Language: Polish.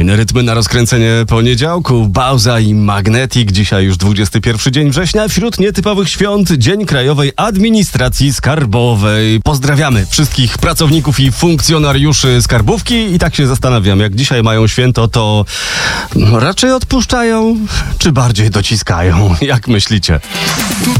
Fajne rytmy na rozkręcenie poniedziałku. Bauza i Magnetic. Dzisiaj już 21 dzień września. Wśród nietypowych świąt Dzień Krajowej Administracji Skarbowej. Pozdrawiamy wszystkich pracowników i funkcjonariuszy skarbówki i tak się zastanawiam, jak dzisiaj mają święto, to raczej odpuszczają, czy bardziej dociskają? Jak myślicie?